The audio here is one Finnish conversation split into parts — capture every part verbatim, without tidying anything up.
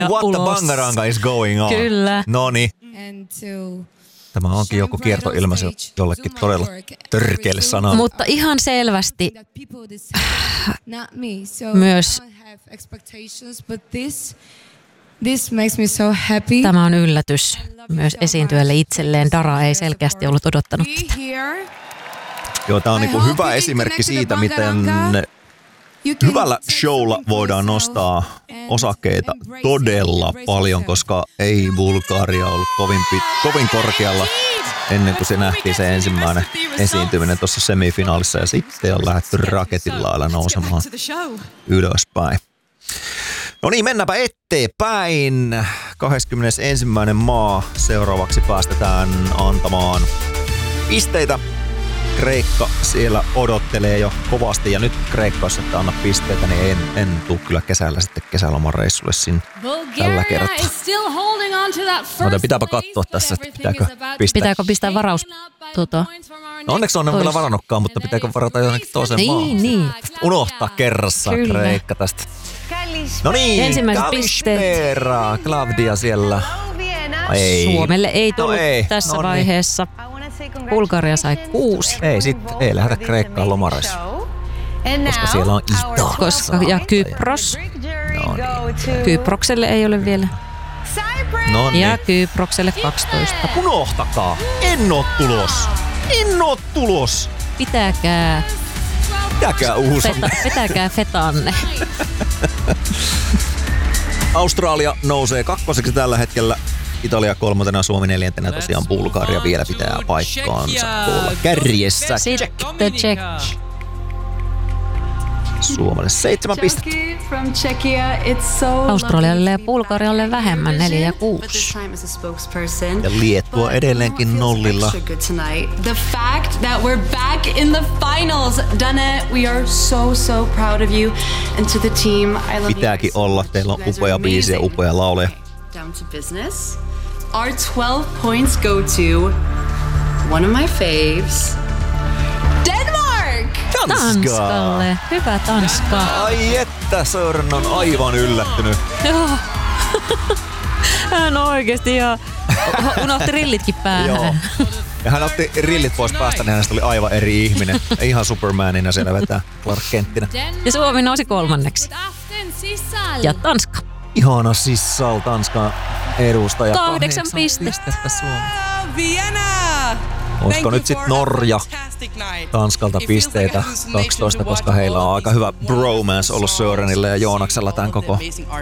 What ulos. the bangaranga is going on? Kyllä. Noni. Tämä onkin joku kiertoilmaisu jollekin todella törkeälle sanalle. Mutta ihan selvästi myös tämä on yllätys myös esiintyjälle itselleen. Dara ei selkeästi ollut odottanut tätä. Joo, tämä on niinku hyvä esimerkki siitä, miten hyvällä showlla voidaan nostaa osakkeita todella paljon, koska ei Bulgaria ollut kovin, pit, kovin korkealla ennen kuin se nähtiin se ensimmäinen esiintyminen tuossa semifinaalissa ja sitten on lähdetty raketin lailla nousemaan ylöspäin. No niin, mennäänpä eteenpäin. kahdeskymmenesensimmäinen maa seuraavaksi päästetään antamaan pisteitä. Kreikka siellä odottelee jo kovasti ja nyt Kreikka, jos ette anna pisteitä, niin en, en tule kyllä kesällä sitten kesäloman reissulle sinne tällä kertaa. No pitääpä katsoa tässä, että pitääkö pistää. Pitääkö pistää varaus? Tuota. No onneksi on ne vielä varannutkaan, mutta pitääkö varata johonkin toiseen niin, maahan? Niin, unohtaa kerrassaan kyllä. Kreikka tästä. No niin, Kalispera, Klavdia siellä. Ei. Suomelle ei tullut no ei. tässä no vaiheessa. Bulgaria sai kuusi. Ei, sit ei lähdetä Kreikkaan lomareissuun. Koska siellä on Italia. Koska, ja Kypros. No niin. Kyprokselle ei ole vielä. No niin. Ja Kyprokselle kaksitoista. Unohtakaa. En oo tulos. En oo tulos. Pitäkää. Pitäkää uusanne. Feta, pitäkää fetanne. Australia nousee kakkoseksi tällä hetkellä. Italia kolmantena, Suomi neljäntenä, tosiaan Bulgaria vielä pitää paikkaansa tuolla kärjessä. Sitten Czech. Suomelle seitsemän pistettä. Australialle ja Bulgarialle vähemmän, neljä ja kuusi. Ja Liettua edelleenkin nollilla. The fact that we're back in the finals. Dane, we are so so proud of you and to the team. I love Pitääkin olla, teillä on upea biisi ja upea laulaja. Down to business. Our twelve points go to one of my faves. Denmark! Tanskalle. Hyvä Tanska. Ai että, Sören on aivan yllättynyt. Joo. Hän oikeesti ihan unohti rillitkin päähän. Joo. Ja hän otti rillit pois päästä, niin hänestä oli aivan eri ihminen. Ihan Supermanina siellä vetää Clark Kenttinä. Ja Suomi nousi kolmanneksi. Ja Tanska. Ihana Sissal, Tanskan edustaja. Kahdeksan pistettä. Olisiko nyt sit Norja Tanskalta pisteitä kaksitoista, koska heillä on aika hyvä bromance ollut Sörenillä ja Joonaksella tämän koko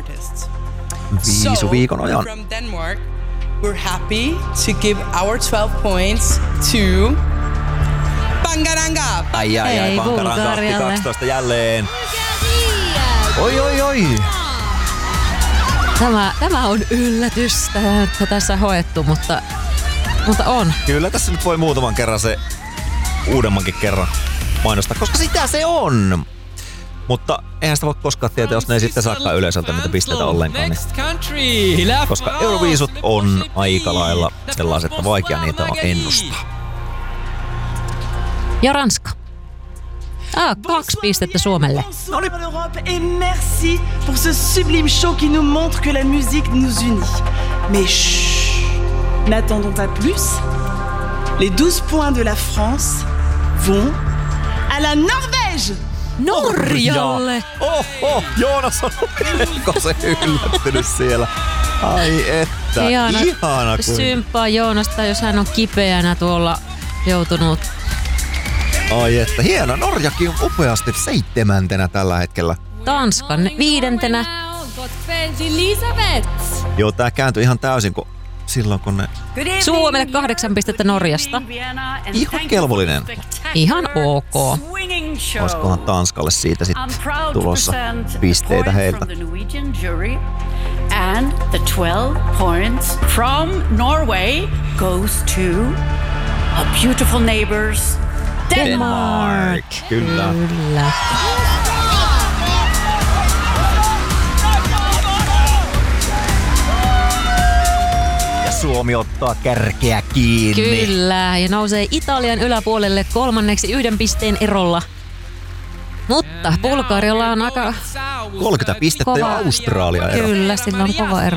viisu viikon ajan. We're happy to give our twelve points to Bangaranga. Ai ai ai, Bangaranga otti kaksitoista jälleen. Oi oi oi. Tämä, tämä on yllätys, että tässä hoettu, mutta, mutta on. Kyllä tässä nyt voi muutaman kerran se uudemmankin kerran mainostaa, koska sitä se on. Mutta eihän sitä voi koskaan tietää, jos ne ei sitten saakaan yleisöltä niitä pisteitä ollenkaan. Niin. Koska Euroviisut on aika lailla sellaiset, että vaikea niitä on ennustaa. Ja Ranska. Ah, kaksi pistettä Suomelle. Bonsoir l'Europe et merci pour ce sublime show qui nous montre que la musique nous unit. Mais chut, n'attendons pas plus. Les douze points de la France vont à la Norvège. Norjalle! Oho, Joonas on melkoisen yllättynyt siellä. Ai että, ihana, ihana kun... Symppaa Joonasta, jos hän on kipeänä tuolla joutunut. Ai että, hieno. Norjakin on upeasti seitsemäntenä tällä hetkellä. Tanskan viidentenä. Joo, tää kääntyi ihan täysin, kun silloin kun ne... Suomelle kahdeksan pistettä Norjasta. Ihan kelvollinen. Ihan ok. Olisikohan Tanskalle siitä sitten tulossa pisteitä heiltä. And the twelve points from Norway goes to our beautiful neighbors, Denmark. Kyllä. Kyllä. Ja Suomi ottaa kärkeä kiinni. Kyllä, ja nousee Italian yläpuolelle kolmanneksi yhden pisteen erolla. Mutta Bulgarialla on aika kolmekymmentä pistettä kova, ja Australia ero. Kyllä, sillä on kova ero.